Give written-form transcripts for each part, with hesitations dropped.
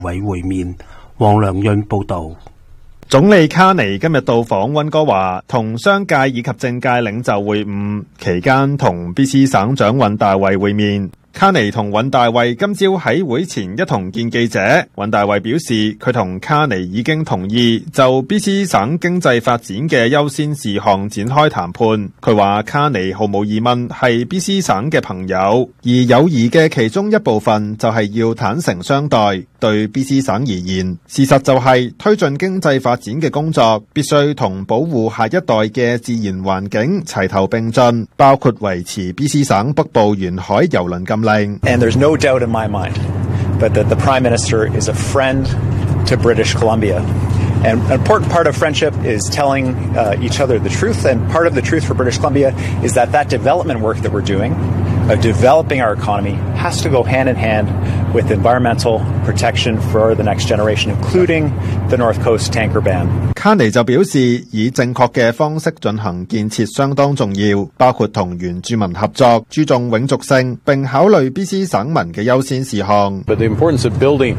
偉會面。黃良潤報導。 總理卡尼今日到訪溫哥華，同商界以及政界領袖會晤，期間同 BC 省長尹大衛會面。卡尼同尹大衛今朝喺會前一同見記者，尹大衛表示佢同卡尼已經同意就 BC 省經濟發展嘅優先事項展開談判。佢話卡尼毫無疑問係 BC 省嘅朋友，而友誼嘅其中一部分就係要坦誠相待。對 BC 省而言，事實就係推進經濟發展嘅工作必須同保護下一代嘅自然環境齊頭並進，包括維持 BC 省北部沿海郵輪禁令。 And there's no doubt in my mind but that the Prime Minister is a friend to British Columbia. And an important part of friendship is telling each other the truth. And part of the truth for British Columbia is that development work that we're doing, of developing our economy, has to go hand in hand with environmental protection for the next generation, including the North Coast tanker ban. 卡尼就表示，以正確嘅方式進行建設相當重要，包括同原住民合作，注重永續性，並考慮 BC 省民嘅優先事項。 But the importance of building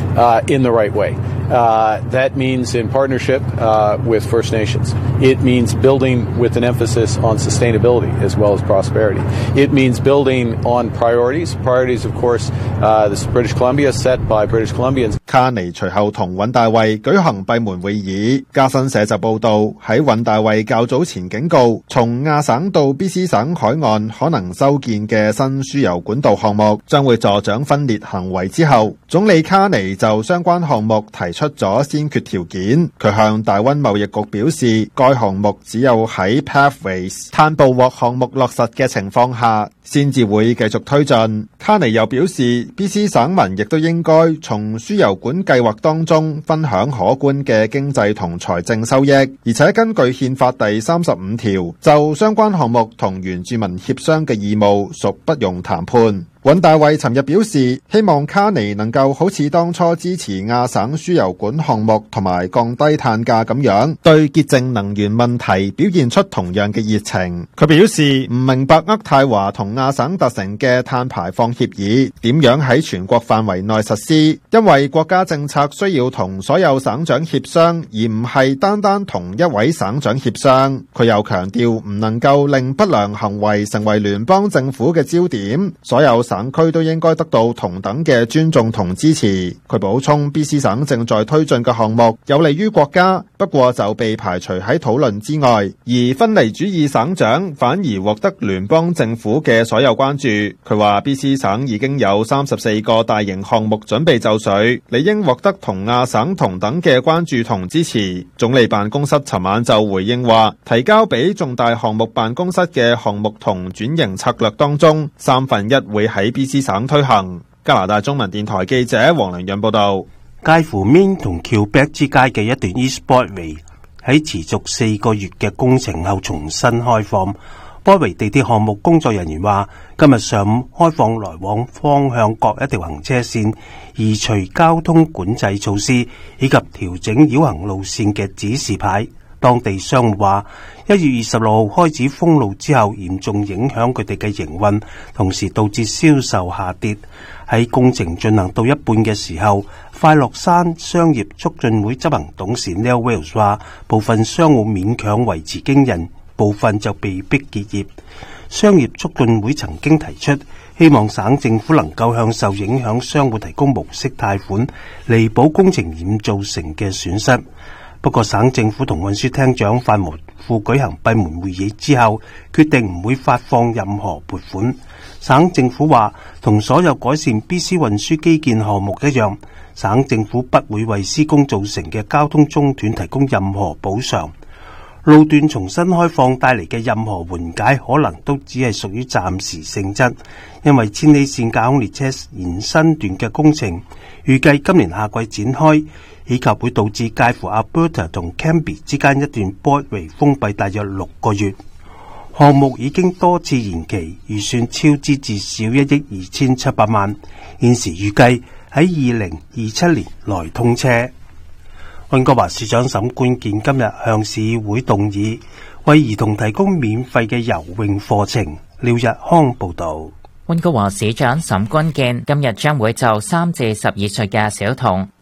in the right way. That means in partnership with First Nations. It means building with an emphasis on sustainability as well as prosperity. It means building on priorities. Priorities, of course, this is British Columbia, set by British Columbians. 卡尼隨後同尹大衛舉行閉門會議。加新社就報道，喺尹大衛較早前警告，從亞省到 BC 省海岸可能修建嘅新輸油管道項目將會助長分裂行為之後，總理卡尼就相關項目提出咗先決條件。佢向大溫貿易局表示，該項目只有喺 Pathways 碳捕獲項目落實嘅情況下，先至會繼續推進。卡尼又表示 ，BC 省民亦都應該從輸油管計劃當中分享可觀嘅經濟同財政收益，而且根據憲法第35條，就相關項目同原住民協商嘅義務屬不容談判。尹大衛尋日表示，希望卡尼能夠好似當初支持亞省輸油管項目同埋降低碳價咁樣，對潔淨能源問題表現出同樣嘅熱情。佢表示唔明白渥太華同亞省達成嘅碳排放協議點樣喺全國範圍內實施，因為國家政策需要同所有省長協商，而唔係單單同一位省長協商。佢又強調唔能夠令不良行為成為聯邦政府嘅焦點，所有省區都應該得到同等嘅尊重同支持。佢補充 ，BC 省正在推進嘅項目有利於國家，不過就被排除喺討論之外。而分離主義省長反而獲得聯邦政府嘅所有關注。佢話 BC 省已經有34個大型項目準備就緒，理應獲得同亞省同等嘅關注同支持。總理辦公室尋晚就回應話，提交俾重大項目辦公室嘅項目同轉型策略當中，1/3會喺BC 省推行。加拿大中文電台記者黃良潤報道。 介乎 Main 同 Quebec 之間嘅一段 East Broadway 喺持續4個月嘅工程後重新開放。Broadway 地鐵項目工作人員話，今日上午開放來往方向各一條行車線，移除交通管制措施，以及調整繞行路線嘅指示牌。當地商戶話，1月26號開始封路之後，嚴重影響佢哋嘅營運，同時導致銷售下跌。喺工程進行到一半嘅時候，快樂山商業促進會執行董事 Neil Wells 話，部分商戶勉強維持經營，部分就被迫結業。商業促進會曾經提出，希望省政府能夠向受影響商戶提供無息貸款，彌補工程險造成嘅損失。不過省政府同運輸廳長范無富舉行閉門會議之後，決定唔會發放任何撥款。省政府話，同所有改善 BC 運輸基建項目一樣，省政府不會為施工造成嘅交通中斷提供任何補償。路段重新開放帶嚟嘅任何緩解，可能都只係屬於暫時性質，因為千里線架空列車延伸段嘅工程預計今年夏季展開，以及會導致介乎 Alberta 同 Cambie 之間一段 Broadway 封閉大約6個月。項目已經多次延期，預算超支至少1億2700萬，現時預計喺2027年內通車。溫哥華市長沈冠健今日向市議會動議，為兒童提供免費嘅游泳課程。廖日康報道。 溫哥華市長沈冠健今日將會就3至12歲嘅小童